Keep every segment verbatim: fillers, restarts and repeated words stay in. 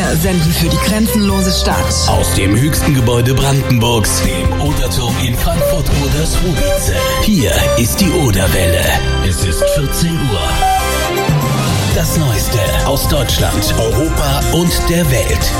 senden für die grenzenlose Stadt. Aus dem höchsten Gebäude Brandenburgs, dem Oderturm in Frankfurt-Oder-Schrubice. Hier ist die Oderwelle. Es ist vierzehn Uhr. Das Neueste aus Deutschland, Europa und der Welt.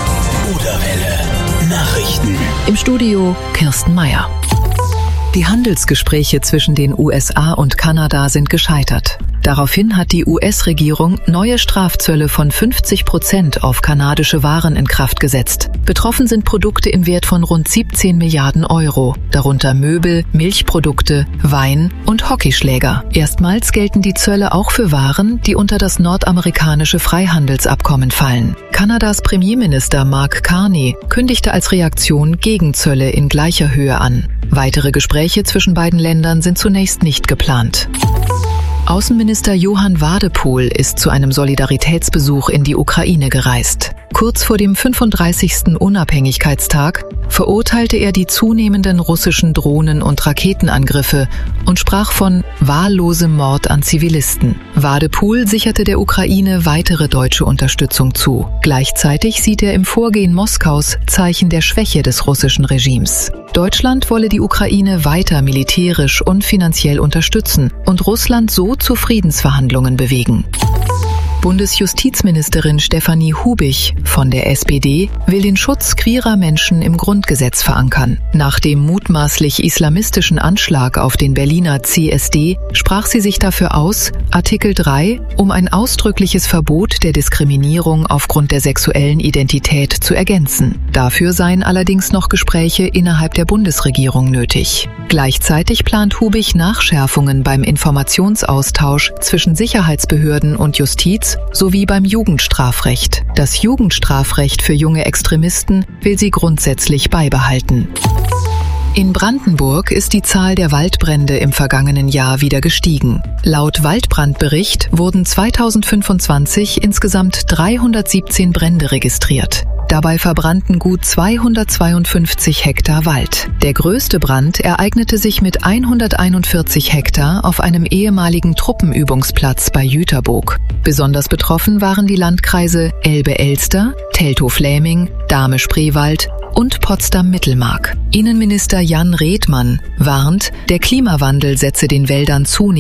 Oderwelle Nachrichten. Im Studio Kirsten Meier. Die Handelsgespräche zwischen den U S A und Kanada sind gescheitert. Daraufhin hat die U S-Regierung neue Strafzölle von fünfzig Prozent auf kanadische Waren in Kraft gesetzt. Betroffen sind Produkte im Wert von rund siebzehn Milliarden Euro, darunter Möbel, Milchprodukte, Wein und Hockeyschläger. Erstmals gelten die Zölle auch für Waren, die unter das nordamerikanische Freihandelsabkommen fallen. Kanadas Premierminister Mark Carney kündigte als Reaktion Gegenzölle in gleicher Höhe an. Weitere Gespräche zwischen beiden Ländern sind zunächst nicht geplant. Außenminister Johann Wadepohl ist zu einem Solidaritätsbesuch in die Ukraine gereist. Kurz vor dem fünfunddreißigsten Unabhängigkeitstag verurteilte er die zunehmenden russischen Drohnen- und Raketenangriffe und sprach von wahllosem Mord an Zivilisten. Wadepohl sicherte der Ukraine weitere deutsche Unterstützung zu. Gleichzeitig sieht er im Vorgehen Moskaus Zeichen der Schwäche des russischen Regimes. Deutschland wolle die Ukraine weiter militärisch und finanziell unterstützen und Russland so zu Friedensverhandlungen bewegen. Bundesjustizministerin Stefanie Hubich von der S P D will den Schutz queerer Menschen im Grundgesetz verankern. Nach dem mutmaßlich islamistischen Anschlag auf den Berliner C S D sprach sie sich dafür aus, Artikel drei um ein ausdrückliches Verbot der Diskriminierung aufgrund der sexuellen Identität zu ergänzen. Dafür seien allerdings noch Gespräche innerhalb der Bundesregierung nötig. Gleichzeitig plant Hubich Nachschärfungen beim Informationsaustausch zwischen Sicherheitsbehörden und Justiz sowie beim Jugendstrafrecht. Das Jugendstrafrecht für junge Extremisten will sie grundsätzlich beibehalten. In Brandenburg ist die Zahl der Waldbrände im vergangenen Jahr wieder gestiegen. Laut Waldbrandbericht wurden zweitausendfünfundzwanzig insgesamt dreihundertsiebzehn Brände registriert. Dabei verbrannten gut zweihundertzweiundfünfzig Hektar Wald. Der größte Brand ereignete sich mit hunderteinundvierzig Hektar auf einem ehemaligen Truppenübungsplatz bei Jüterboog. Besonders betroffen waren die Landkreise Elbe-Elster, Teltow-Fläming, Dahme-Spreewald und Potsdam-Mittelmark. Innenminister Jan Redmann warnt, der Klimawandel setze den Wäldern zunehmend